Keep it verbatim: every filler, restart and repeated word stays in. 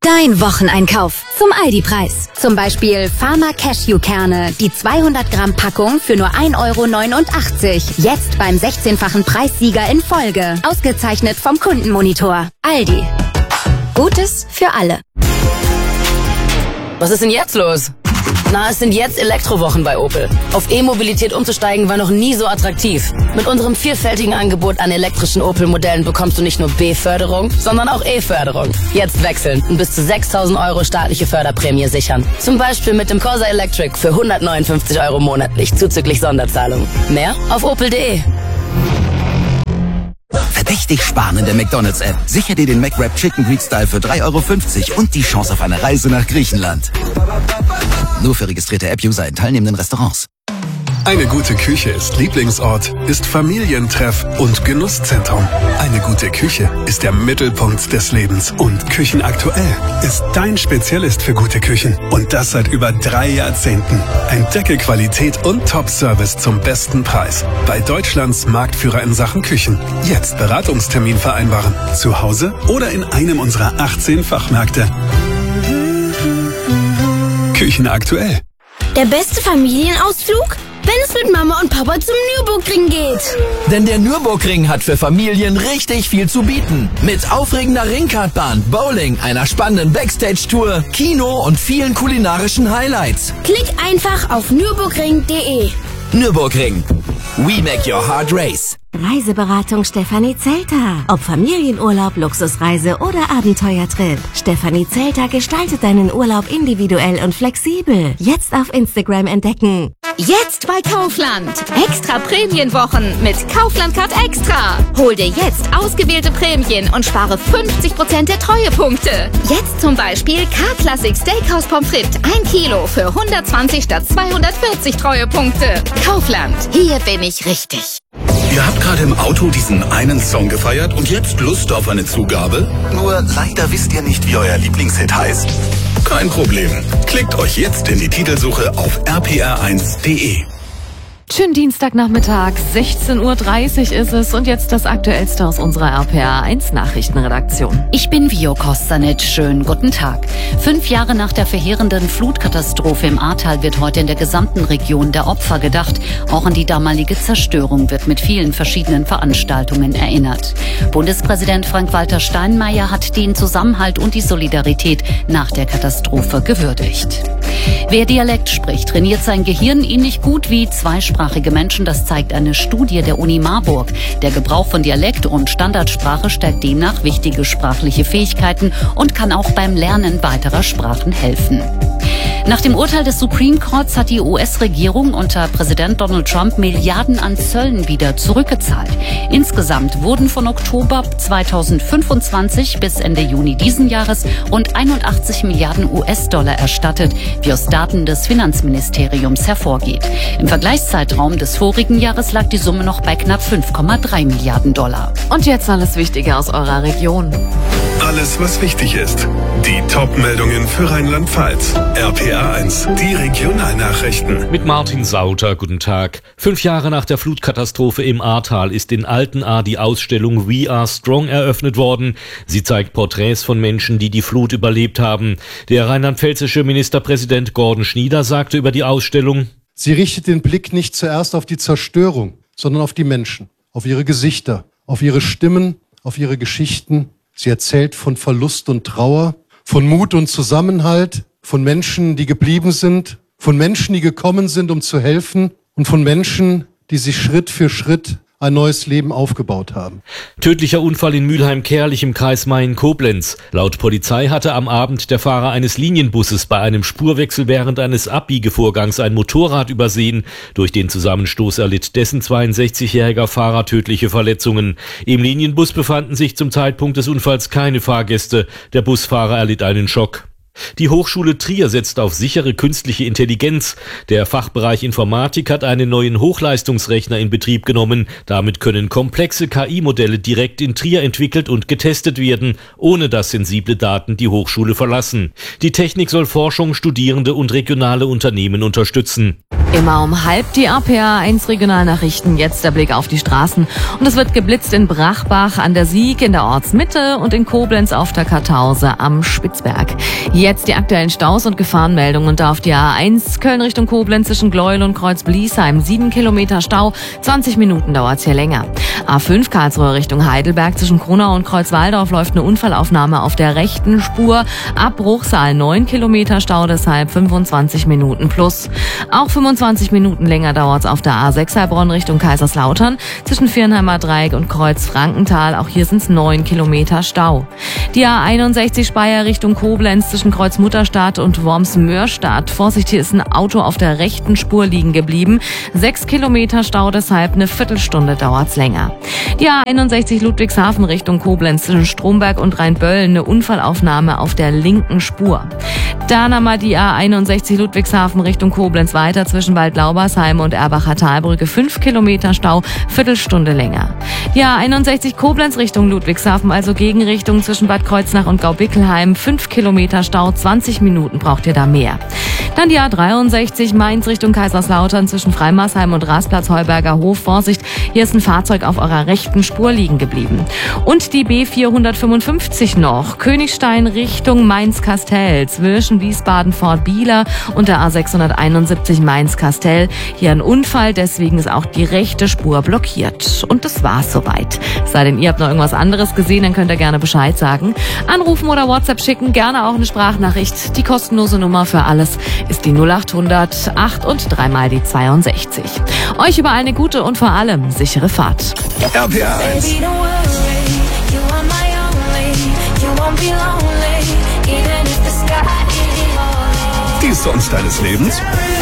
Dein Wocheneinkauf zum Aldi-Preis. Zum Beispiel Pharma Cashew-Kerne, die zweihundert Gramm Packung für nur ein Euro neunundachtzig. Jetzt beim sechzehnfachen Preissieger in Folge. Ausgezeichnet vom Kundenmonitor. Aldi. Gutes für alle. Was ist denn jetzt los? Na, es sind jetzt Elektrowochen bei Opel. Auf E-Mobilität umzusteigen war noch nie so attraktiv. Mit unserem vielfältigen Angebot an elektrischen Opel-Modellen bekommst du nicht nur B-Förderung, sondern auch E-Förderung. Jetzt wechseln und bis zu sechstausend Euro staatliche Förderprämie sichern. Zum Beispiel mit dem Corsa Electric für hundertneunundfünfzig Euro monatlich zuzüglich Sonderzahlung. Mehr auf opel punkt de. Verdächtig sparen in der McDonald's-App. Sicher dir den McWrap Chicken Greek Style für drei Euro fünfzig und die Chance auf eine Reise nach Griechenland. Nur für registrierte App-User in teilnehmenden Restaurants. Eine gute Küche ist Lieblingsort, ist Familientreff und Genusszentrum. Eine gute Küche ist der Mittelpunkt des Lebens. Und Küchenaktuell ist dein Spezialist für gute Küchen. Und das seit über drei Jahrzehnten. Entdecke Qualität und Top-Service zum besten Preis. Bei Deutschlands Marktführer in Sachen Küchen. Jetzt Beratungstermin vereinbaren. Zu Hause oder in einem unserer achtzehn Fachmärkte. Küchenaktuell. Der beste Familienausflug? Wenn es mit Mama und Papa zum Nürburgring geht. Denn der Nürburgring hat für Familien richtig viel zu bieten. Mit aufregender Ringkartbahn, Bowling, einer spannenden Backstage-Tour, Kino und vielen kulinarischen Highlights. Klick einfach auf nürburgring punkt de. Nürburgring. We make your heart race. Reiseberatung Stefanie Zelter. Ob Familienurlaub, Luxusreise oder Abenteuertrip. Stefanie Zelter gestaltet deinen Urlaub individuell und flexibel. Jetzt auf Instagram entdecken. Jetzt bei Kaufland. Extra Prämienwochen mit Kaufland Card Extra. Hol dir jetzt ausgewählte Prämien und spare fünfzig Prozent der Treuepunkte. Jetzt zum Beispiel K-Classic Steakhouse Pommes frites ein Kilo für hundertzwanzig statt zweihundertvierzig Treuepunkte. Kaufland. Hier bin ich richtig. Ihr habt gerade im Auto diesen einen Song gefeiert und jetzt Lust auf eine Zugabe? Nur leider wisst ihr nicht, wie euer Lieblingshit heißt. Kein Problem. Klickt euch jetzt in die Titelsuche auf r p r eins punkt de. Schönen Dienstagnachmittag, sechzehn Uhr dreißig ist es und jetzt das Aktuellste aus unserer R P R eins Nachrichtenredaktion. Ich bin Vio Kostanic, schönen guten Tag. Fünf Jahre nach der verheerenden Flutkatastrophe im Ahrtal wird heute in der gesamten Region der Opfer gedacht. Auch an die damalige Zerstörung wird mit vielen verschiedenen Veranstaltungen erinnert. Bundespräsident Frank-Walter Steinmeier hat den Zusammenhalt und die Solidarität nach der Katastrophe gewürdigt. Wer Dialekt spricht, trainiert sein Gehirn ähnlich gut wie zweisprachige Menschen. Das zeigt eine Studie der Uni Marburg. Der Gebrauch von Dialekt und Standardsprache stärkt demnach wichtige sprachliche Fähigkeiten und kann auch beim Lernen weiterer Sprachen helfen. Nach dem Urteil des Supreme Courts hat die U S-Regierung unter Präsident Donald Trump Milliarden an Zöllen wieder zurückgezahlt. Insgesamt wurden von Oktober zweitausendfünfundzwanzig bis Ende Juni diesen Jahres rund einundachtzig Milliarden U S-Dollar erstattet, wie aus Daten des Finanzministeriums hervorgeht. Im Vergleichszeitraum des vorigen Jahres lag die Summe noch bei knapp fünf Komma drei Milliarden Dollar. Und jetzt alles Wichtige aus eurer Region. Alles, was wichtig ist. Die Top-Meldungen für Rheinland-Pfalz. R P R eins, die Regionalnachrichten. Mit Martin Sauter, guten Tag. Fünf Jahre nach der Flutkatastrophe im Ahrtal ist in Altenahr die Ausstellung We Are Strong eröffnet worden. Sie zeigt Porträts von Menschen, die die Flut überlebt haben. Der rheinland-pfälzische Ministerpräsident Gordon Schnieder sagte über die Ausstellung: Sie richtet den Blick nicht zuerst auf die Zerstörung, sondern auf die Menschen, auf ihre Gesichter, auf ihre Stimmen, auf ihre Geschichten. Sie erzählt von Verlust und Trauer, von Mut und Zusammenhalt, von Menschen, die geblieben sind, von Menschen, die gekommen sind, um zu helfen und von Menschen, die sich Schritt für Schritt ein neues Leben aufgebaut haben. Tödlicher Unfall in Mülheim-Kärlich im Kreis Main-Koblenz. Laut Polizei hatte am Abend der Fahrer eines Linienbusses bei einem Spurwechsel während eines Abbiegevorgangs ein Motorrad übersehen. Durch den Zusammenstoß erlitt dessen zweiundsechzigjähriger Fahrer tödliche Verletzungen. Im Linienbus befanden sich zum Zeitpunkt des Unfalls keine Fahrgäste. Der Busfahrer erlitt einen Schock. Die Hochschule Trier setzt auf sichere künstliche Intelligenz. Der Fachbereich Informatik hat einen neuen Hochleistungsrechner in Betrieb genommen. Damit können komplexe K I-Modelle direkt in Trier entwickelt und getestet werden, ohne dass sensible Daten die Hochschule verlassen. Die Technik soll Forschung, Studierende und regionale Unternehmen unterstützen. Immer um halb die R P R eins Regionalnachrichten. Jetzt der Blick auf die Straßen. Und es wird geblitzt in Brachbach an der Sieg, in der Ortsmitte und in Koblenz auf der Kartause am Spitzberg. Jetzt die aktuellen Staus und Gefahrenmeldungen. Und da auf die A eins Köln Richtung Koblenz zwischen Gleuel und Kreuz-Bliesheim. Sieben Kilometer Stau, zwanzig Minuten dauert es hier länger. A fünf Karlsruhe Richtung Heidelberg zwischen Kronau und Kreuzwaldorf läuft eine Unfallaufnahme auf der rechten Spur. Ab Bruchsal neun Kilometer Stau, deshalb fünfundzwanzig Minuten plus. Auch fünfundzwanzig Minuten länger dauert es auf der A sechs Heilbronn Richtung Kaiserslautern zwischen Viernheimer Dreieck und Kreuz-Frankenthal. Auch hier sind es neun Kilometer Stau. Die A einundsechzig Speyer Richtung Koblenz zwischen Kreuz-Mutterstadt und Worms-Mörstadt. Vorsicht, hier ist ein Auto auf der rechten Spur liegen geblieben. Sechs Kilometer Stau, deshalb eine Viertelstunde dauert's länger. Die A einundsechzig Ludwigshafen Richtung Koblenz zwischen Stromberg und Rheinböllen. Eine Unfallaufnahme auf der linken Spur. Dann einmal die A einundsechzig Ludwigshafen Richtung Koblenz weiter zwischen Waldlaubersheim und Erbacher Talbrücke. Fünf Kilometer Stau, Viertelstunde länger. Die A einundsechzig Koblenz Richtung Ludwigshafen, also Gegenrichtung zwischen Bad Kreuznach und Gaubickelheim. Fünf Kilometer Stau, zwanzig Minuten braucht ihr da mehr. Dann die A dreiundsechzig Mainz Richtung Kaiserslautern zwischen Freimarsheim und Rasplatz Heuberger Hof. Vorsicht, hier ist ein Fahrzeug auf eurer rechten Spur liegen geblieben. Und die B vierhundertfünfundfünfzig noch, Königstein Richtung Mainz-Kastell zwischen Wiesbaden-Fort Bieler und der A sechshunderteinundsiebzig Mainz-Kastell. Hier ein Unfall, deswegen ist auch die rechte Spur blockiert. Und das war's soweit. Sei denn, ihr habt noch irgendwas anderes gesehen, dann könnt ihr gerne Bescheid sagen. Anrufen oder WhatsApp schicken, gerne auch eine Sprachnachricht. Die kostenlose Nummer für alles ist die null achthundert acht und dreimal die zweiundsechzig. Euch überall eine gute und vor allem sichere Fahrt. R P R eins. Die Songs deines Lebens?